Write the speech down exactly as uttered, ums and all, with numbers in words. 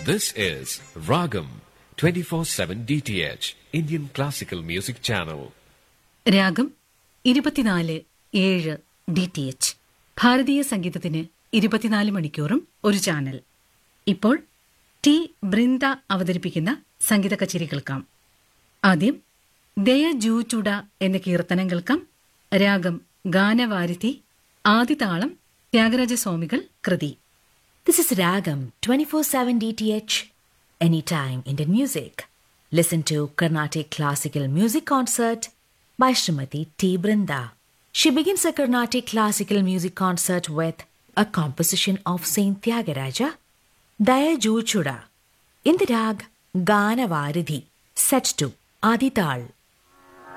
This is Ragam twenty-four seven D T H, Indian Classical Music Channel. രാഗം ഇരുപത്തിനാല് ഏഴ് D T H, ഭാരതീയ സംഗീതത്തിന് ഇരുപത്തിനാല് മണിക്കൂറും ഒരു ചാനൽ. ഇപ്പോൾ ടി ബൃന്ദ അവതരിപ്പിക്കുന്ന സംഗീത കച്ചേരി കേൾക്കാം. ആദ്യം ദയ ജൂചുട എന്ന കീർത്തനം കേൾക്കാം. രാഗം ഗാനവാരിധി, ആദിതാളം ത്യാഗരാജസ്വാമികൾ കൃതി. This is Ragam twenty-four seven D T H, anytime Indian music. Listen to Carnatic Classical Music Concert by Srimati T. Brinda. She begins a Carnatic Classical Music Concert with a composition of Saint Tyagaraja, Daya Juchuda, in the rag Gana Varidhi, set to Adital.